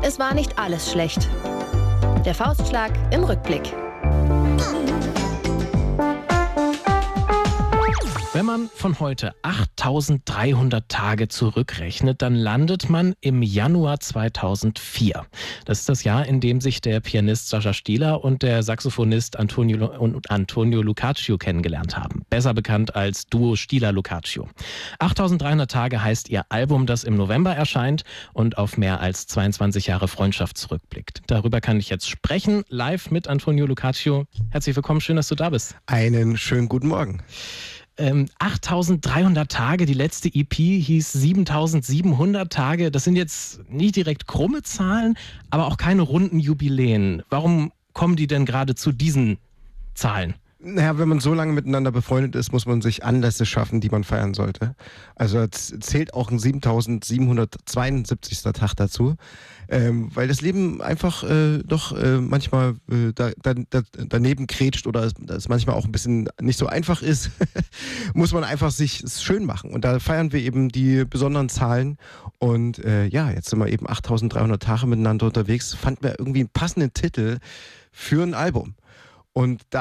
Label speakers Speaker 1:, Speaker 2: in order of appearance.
Speaker 1: Es war nicht alles schlecht. Der Faustschlag im Rückblick.
Speaker 2: Wenn man von heute 8.300 Tage zurückrechnet, dann landet man im Januar 2004. Das ist das Jahr, in dem sich der Pianist Sascha Stieler und der Saxophonist Antonio Lucaccio kennengelernt haben. Besser bekannt als Duo Stieler-Lucaccio. 8.300 Tage heißt ihr Album, das im November erscheint und auf mehr als 22 Jahre Freundschaft zurückblickt. Darüber kann ich jetzt sprechen, live mit Antonio Lucaccio. Herzlich willkommen, schön, dass du da bist.
Speaker 3: Einen schönen guten Morgen.
Speaker 2: 8.300 Tage, die letzte EP hieß 7.700 Tage. Das sind jetzt nicht direkt krumme Zahlen, aber auch keine runden Jubiläen. Warum kommen die denn gerade zu diesen Zahlen?
Speaker 3: Naja, wenn man so lange miteinander befreundet ist, muss man sich Anlässe schaffen, die man feiern sollte. Also zählt auch ein 7.772. Tag dazu, weil das Leben einfach manchmal daneben grätscht oder es manchmal auch ein bisschen nicht so einfach ist, muss man einfach sich schön machen. Und da feiern wir eben die besonderen Zahlen. Und jetzt sind wir eben 8.300 Tage miteinander unterwegs, fanden wir irgendwie einen passenden Titel für ein Album. Und da